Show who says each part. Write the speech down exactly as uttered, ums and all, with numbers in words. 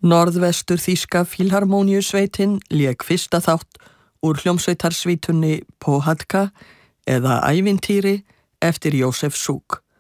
Speaker 1: Norðvestur þýska Fílharmóníusveitin lék fyrsta þátt úr hljómsveitarsvítunni Pohádka eða Ævintýri eftir Jósef Suk.